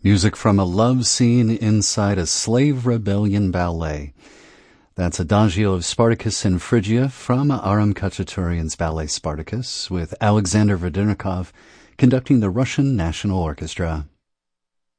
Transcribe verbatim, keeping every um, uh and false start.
Music from a love scene inside a slave rebellion ballet. That's Adagio of Spartacus and Phrygia from Aram Khachaturian's ballet Spartacus, with Alexander Vedenikov conducting the Russian National Orchestra.